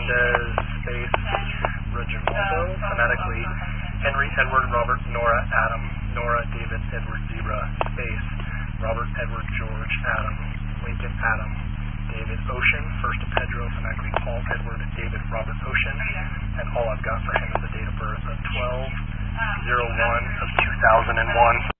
Hernandez, space, Regimaldo, phonetically, Henry, Edward, Robert, Nora, Adam, Nora, David, Edward, Zebra, space, Robert, Edward, George, Adam, Lincoln, Adam, David, Ocean, first to Pedro, phonetically Paul, Edward, David, Robert, Ocean, and all I've got for him is the date of birth of 12/01/2001.